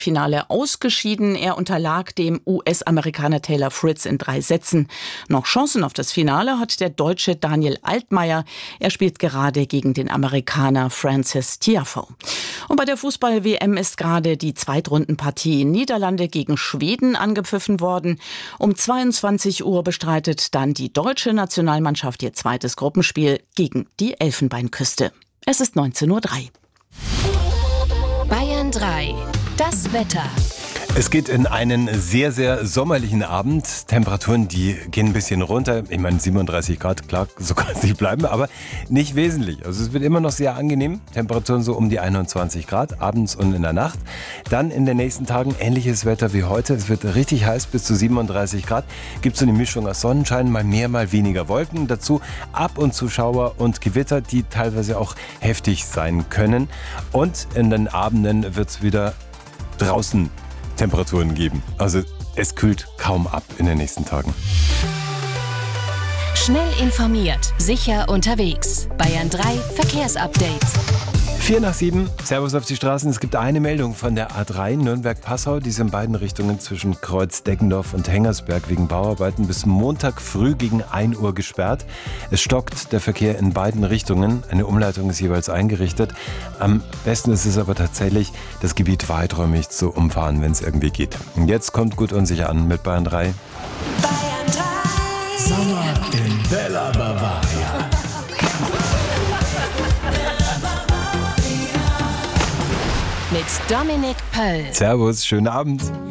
Finale ausgeschieden. Er unterlag dem US-Amerikaner Taylor Fritz in 3 Sätzen. Noch Chancen auf das Finale hat der Deutsche Daniel Altmaier. Er spielt gerade gegen den Amerikaner Frances Tiafoe. Und bei der Fußball-WM ist gerade die Zweitrundenpartie Niederlande gegen Schweden angepfiffen worden. Um 22 Uhr bestreitet dann die deutsche Nationalmannschaft ihr zweites Gruppenspiel gegen die Elfenbeinküste. Es ist 19:03 Uhr. Bayern 3. Das Wetter. Es geht in einen sehr, sehr sommerlichen Abend. Temperaturen, die gehen ein bisschen runter. Ich meine, 37 Grad, klar, so kann es nicht bleiben, aber nicht wesentlich. Also es wird immer noch sehr angenehm. Temperaturen so um die 21 Grad, abends und in der Nacht. Dann in den nächsten Tagen ähnliches Wetter wie heute. Es wird richtig heiß, bis zu 37 Grad. Gibt so eine Mischung aus Sonnenschein, mal mehr, mal weniger Wolken. Dazu ab und zu Schauer und Gewitter, die teilweise auch heftig sein können. Und in den Abenden wird es wieder draußen Temperaturen geben. Also es kühlt kaum ab in den nächsten Tagen. Schnell informiert, sicher unterwegs. Bayern 3 Verkehrsupdate. 6:04. Servus auf die Straßen. Es gibt eine Meldung von der A3 Nürnberg-Passau. Die ist in beiden Richtungen zwischen Kreuz Deggendorf und Hengersberg wegen Bauarbeiten bis Montag früh gegen 1 Uhr gesperrt. Es stockt der Verkehr in beiden Richtungen. Eine Umleitung ist jeweils eingerichtet. Am besten ist es aber tatsächlich, das Gebiet weiträumig zu umfahren, wenn es irgendwie geht. Und jetzt kommt gut und sicher an mit Bayern 3. Bayern 3. Sommer in Bella Bavaria. Mit Dominik Pöll. Servus, schönen Abend.